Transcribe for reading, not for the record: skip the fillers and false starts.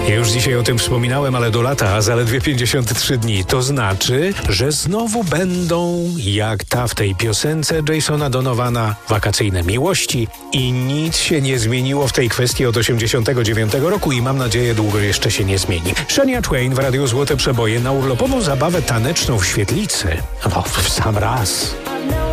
Ja już dzisiaj o tym wspominałem, ale do lata zaledwie 53 dni. To znaczy, że znowu będą, jak ta w tej piosence Jasona Donovana, wakacyjne miłości i nic się nie zmieniło w tej kwestii od 89 roku i mam nadzieję długo jeszcze się nie zmieni. Shania Twain w Radiu Złote Przeboje na urlopową zabawę taneczną w świetlicy. No, w sam raz.